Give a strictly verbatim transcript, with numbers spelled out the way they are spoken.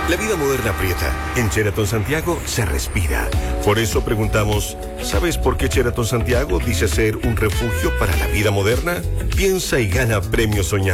La vida moderna aprieta. En Sheraton Santiago se respira. Por eso preguntamos, ¿sabes por qué Sheraton Santiago dice ser un refugio para la vida moderna? Piensa y gana premios soñados.